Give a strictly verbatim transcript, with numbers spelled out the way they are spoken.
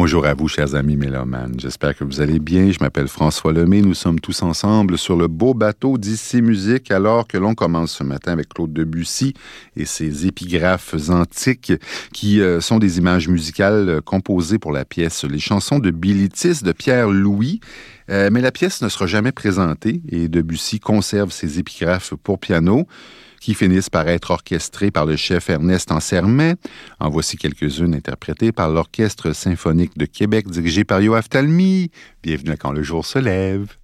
Bonjour à vous, chers amis mélomanes. J'espère que vous allez bien. Je m'appelle François Lemay. Nous sommes tous ensemble sur le beau bateau d'Ici Musique, alors que l'on commence ce matin avec Claude Debussy et ses épigraphes antiques qui euh, sont des images musicales composées pour la pièce Les chansons de Bilitis de Pierre Louis. Euh, mais la pièce ne sera jamais présentée et Debussy conserve ses épigraphes pour piano qui finissent par être orchestrées par le chef Ernest Ansermet. En voici quelques-unes interprétées par l'Orchestre symphonique de Québec dirigé par Yoav Talmy. Bienvenue à Quand le jour se lève.